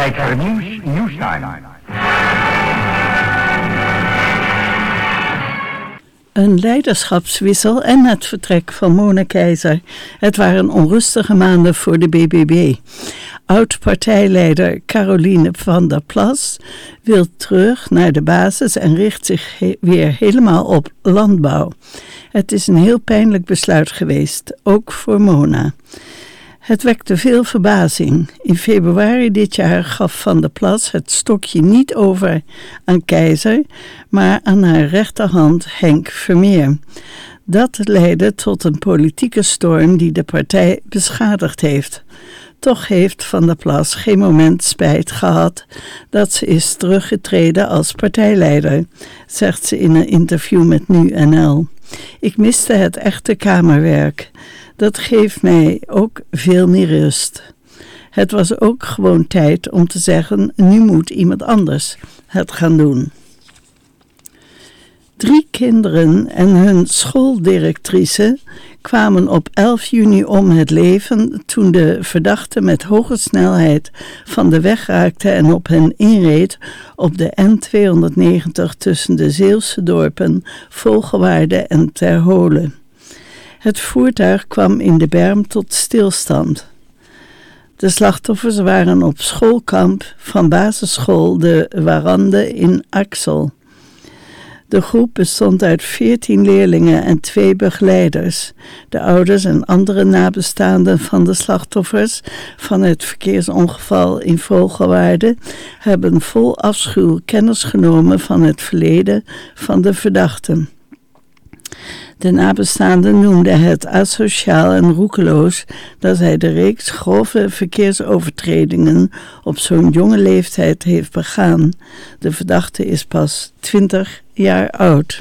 Tijd voor het nieuws, Nieuwstime. Een leiderschapswissel en het vertrek van Mona Keizer. Het waren onrustige maanden voor de BBB. Oud-partijleider Caroline van der Plas wil terug naar de basis en richt zich weer helemaal op landbouw. Het is een heel pijnlijk besluit geweest, ook voor Mona. Het wekte veel verbazing. In februari dit jaar gaf Van der Plas het stokje niet over aan Keizer, maar aan haar rechterhand Henk Vermeer. Dat leidde tot een politieke storm die de partij beschadigd heeft. Toch heeft Van der Plas geen moment spijt gehad dat ze is teruggetreden als partijleider, zegt ze in een interview met Nu.nl. Ik miste het echte kamerwerk. Dat geeft mij ook veel meer rust. Het was ook gewoon tijd om te zeggen, nu moet iemand anders het gaan doen. 3 kinderen en hun schooldirectrice kwamen op 11 juni om het leven toen de verdachte met hoge snelheid van de weg raakte en op hen inreed op de N290 tussen de Zeeuwse dorpen Vogelwaarde en Terholen. Het voertuig kwam in de berm tot stilstand. De slachtoffers waren op schoolkamp van basisschool De Warande in Axel. De groep bestond uit 14 leerlingen en 2 begeleiders. De ouders en andere nabestaanden van de slachtoffers van het verkeersongeval in Vogelwaarde hebben vol afschuw kennis genomen van het verleden van de verdachten. De nabestaanden noemden het asociaal en roekeloos dat hij de reeks grove verkeersovertredingen op zo'n jonge leeftijd heeft begaan. De verdachte is pas 20 jaar oud.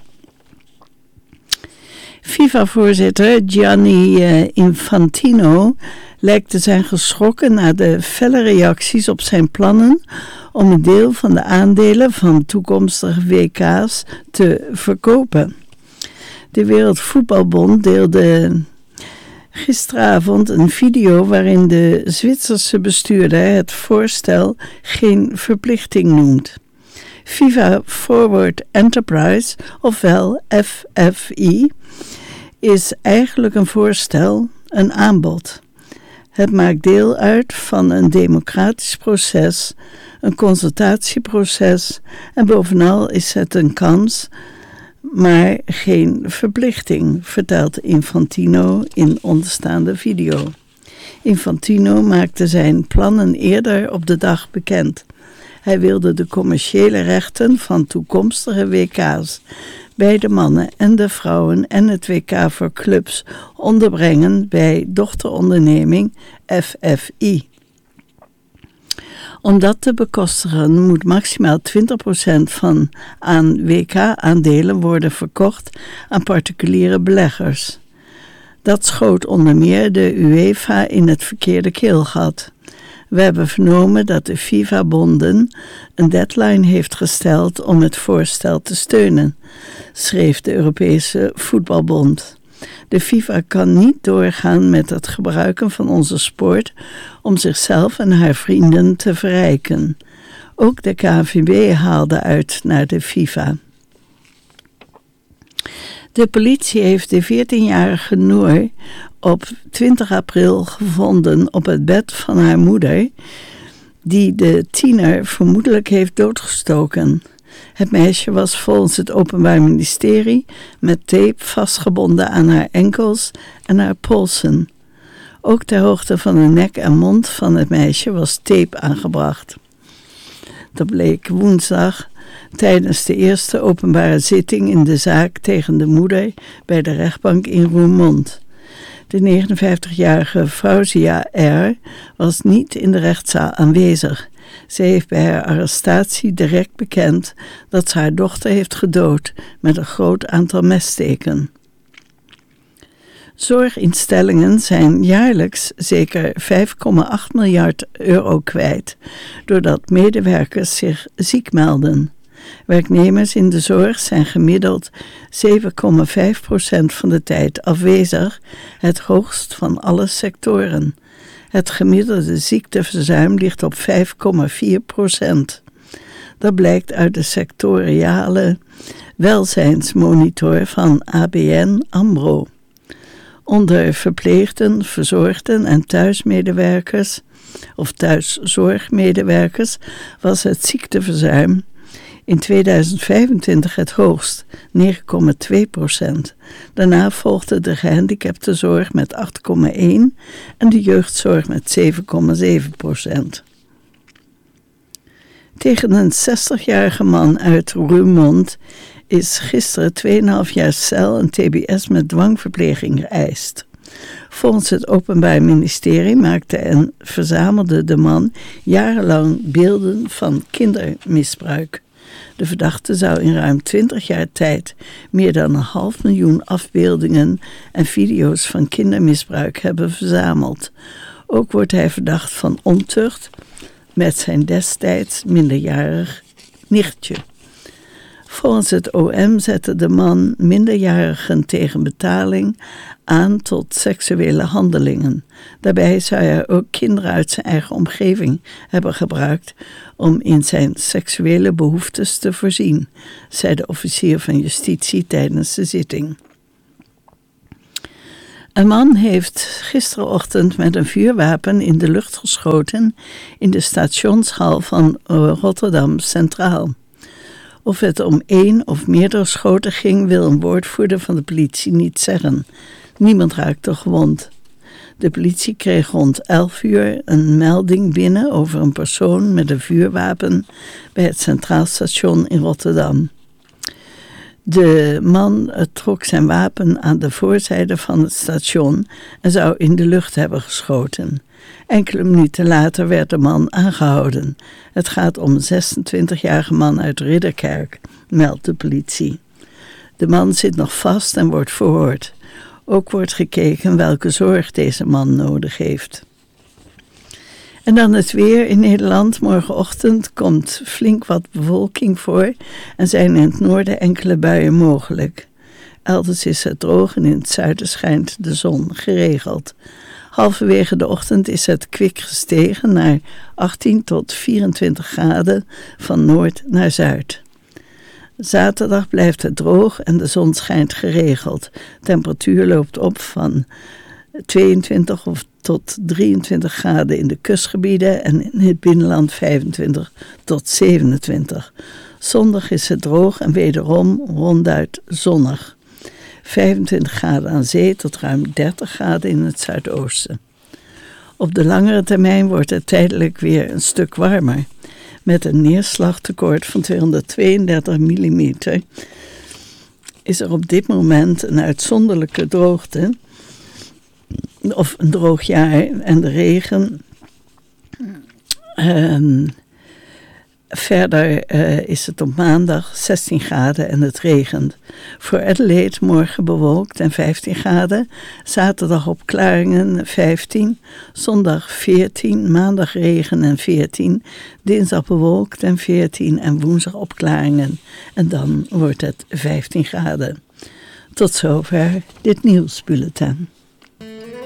FIFA-voorzitter Gianni Infantino lijkt te zijn geschrokken na de felle reacties op zijn plannen om een deel van de aandelen van toekomstige WK's te verkopen. De Wereldvoetbalbond deelde gisteravond een video waarin de Zwitserse bestuurder het voorstel geen verplichting noemt. FIFA Forward Enterprise, ofwel FFI, is eigenlijk een voorstel, een aanbod. Het maakt deel uit van een democratisch proces, een consultatieproces en bovenal is het een kans, maar geen verplichting, vertelt Infantino in onderstaande video. Infantino maakte zijn plannen eerder op de dag bekend. Hij wilde de commerciële rechten van toekomstige WK's bij de mannen en de vrouwen en het WK voor clubs onderbrengen bij dochteronderneming FFI. Om dat te bekostigen moet maximaal 20% van aan WK-aandelen worden verkocht aan particuliere beleggers. Dat schoot onder meer de UEFA in het verkeerde keelgat. We hebben vernomen dat de FIFA-bonden een deadline heeft gesteld om het voorstel te steunen, schreef de Europese Voetbalbond. De FIFA kan niet doorgaan met het gebruiken van onze sport om zichzelf en haar vrienden te verrijken. Ook de KNVB haalde uit naar de FIFA. De politie heeft de 14-jarige Noor op 20 april gevonden op het bed van haar moeder, die de tiener vermoedelijk heeft doodgestoken. Het meisje was volgens het Openbaar Ministerie met tape vastgebonden aan haar enkels en haar polsen. Ook ter hoogte van de nek en mond van het meisje was tape aangebracht. Dat bleek woensdag tijdens de eerste openbare zitting in de zaak tegen de moeder bij de rechtbank in Roermond. De 59-jarige Fauzia R. was niet in de rechtszaal aanwezig. Ze heeft bij haar arrestatie direct bekend dat ze haar dochter heeft gedood met een groot aantal messteken. Zorginstellingen zijn jaarlijks zeker 5,8 miljard euro kwijt, doordat medewerkers zich ziek melden. Werknemers in de zorg zijn gemiddeld 7,5% van de tijd afwezig, het hoogst van alle sectoren. Het gemiddelde ziekteverzuim ligt op 5,4%. Dat blijkt uit de sectoriale welzijnsmonitor van ABN AMRO. Onder verpleegden, verzorgden en thuismedewerkers of thuiszorgmedewerkers was het ziekteverzuim in 2025 het hoogst, 9,2%. Daarna volgde de gehandicaptenzorg met 8,1% en de jeugdzorg met 7,7%. Tegen een 60-jarige man uit Roermond is gisteren 2,5 jaar cel en tbs met dwangverpleging geëist. Volgens het Openbaar Ministerie maakte en verzamelde de man jarenlang beelden van kindermisbruik. De verdachte zou in ruim 20 jaar tijd meer dan 500.000 afbeeldingen en video's van kindermisbruik hebben verzameld. Ook wordt hij verdacht van ontucht met zijn destijds minderjarig nichtje. Volgens het OM zette de man minderjarigen tegen betaling aan tot seksuele handelingen. Daarbij zou hij ook kinderen uit zijn eigen omgeving hebben gebruikt om in zijn seksuele behoeftes te voorzien, zei de officier van justitie tijdens de zitting. Een man heeft gisterochtend met een vuurwapen in de lucht geschoten in de stationshal van Rotterdam Centraal. Of het om 1 of meerdere schoten ging, wil een woordvoerder van de politie niet zeggen. Niemand raakte gewond. De politie kreeg rond 11 uur een melding binnen over een persoon met een vuurwapen bij het Centraal Station in Rotterdam. De man trok zijn wapen aan de voorzijde van het station en zou in de lucht hebben geschoten. Enkele minuten later werd de man aangehouden. Het gaat om een 26-jarige man uit Ridderkerk, meldt de politie. De man zit nog vast en wordt verhoord. Ook wordt gekeken welke zorg deze man nodig heeft. En dan het weer in Nederland. Morgenochtend komt flink wat bewolking voor en zijn in het noorden enkele buien mogelijk. Elders is het droog en in het zuiden schijnt de zon geregeld. Halverwege de ochtend is het kwik gestegen naar 18 tot 24 graden van noord naar zuid. Zaterdag blijft het droog en de zon schijnt geregeld. Temperatuur loopt op van 22 of tot 23 graden in de kustgebieden en in het binnenland 25 tot 27. Zondag is het droog en wederom ronduit zonnig. 25 graden aan zee tot ruim 30 graden in het zuidoosten. Op de langere termijn wordt het tijdelijk weer een stuk warmer. Met een neerslagtekort van 232 mm is er op dit moment een uitzonderlijke droogte of een droog jaar en de regen. Verder is het op maandag 16 graden en het regent. Voor Adelaide morgen bewolkt en 15 graden. Zaterdag opklaringen 15. Zondag 14. Maandag regen en 14. Dinsdag bewolkt en 14. En woensdag opklaringen. En dan wordt het 15 graden. Tot zover dit nieuwsbulletin.